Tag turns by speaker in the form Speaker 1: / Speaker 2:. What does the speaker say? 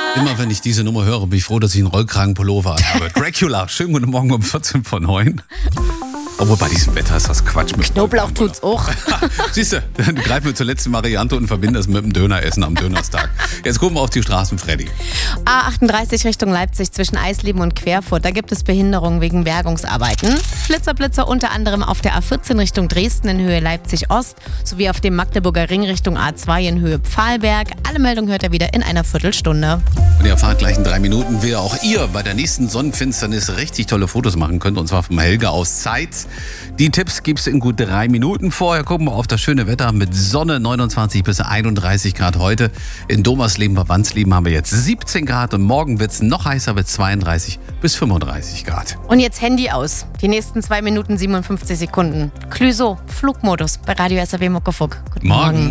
Speaker 1: Immer wenn ich diese Nummer höre, bin ich froh, dass ich einen Rollkragenpullover habe. Dracula, schönen guten Morgen um 14:09. Obwohl bei diesem Wetter ist das Quatsch mit
Speaker 2: Knoblauch tut's auch.
Speaker 1: Siehst du, dann greifen wir zur letzten Variante und verbinden das mit dem Döneressen am Dönerstag. Jetzt gucken wir auf die Straßen, Freddy.
Speaker 2: A38 Richtung Leipzig zwischen Eisleben und Querfurt. Da gibt es Behinderungen wegen Bergungsarbeiten. Blitzer unter anderem auf der A14 Richtung Dresden in Höhe Leipzig-Ost sowie auf dem Magdeburger Ring Richtung A2 in Höhe Pfahlberg. Alle Meldungen hört ihr wieder in einer Viertelstunde.
Speaker 1: Und ihr erfahrt gleich in 3 Minuten, wie auch ihr bei der nächsten Sonnenfinsternis richtig tolle Fotos machen könnt. Und zwar vom Helge aus Zeitz. Die Tipps gibt's in gut 3 Minuten. Vorher gucken wir auf das schöne Wetter mit Sonne, 29 bis 31 Grad heute. In Domersleben, Wandsleben haben wir jetzt 17 Grad und morgen wird's noch heißer mit 32 bis 35 Grad.
Speaker 2: Und jetzt Handy aus. Die nächsten 2 Minuten 57 Sekunden. Clüso, Flugmodus bei Radio SAW Muckefuck. Guten Morgen.